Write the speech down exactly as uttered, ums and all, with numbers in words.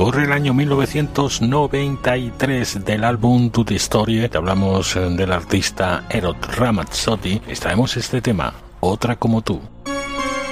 Corre el año mil novecientos noventa y tres. Del álbum Tutti Storie, te hablamos del artista Eros Ramazzotti. Extraemos este tema, Otra como tú.